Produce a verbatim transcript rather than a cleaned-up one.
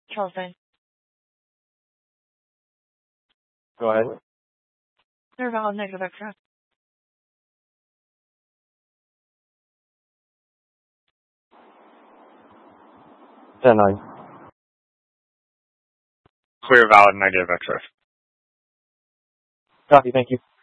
Charleston. Go ahead. They're valid negative extra. ten nine. Clear, valid, negative extra. Copy, thank you.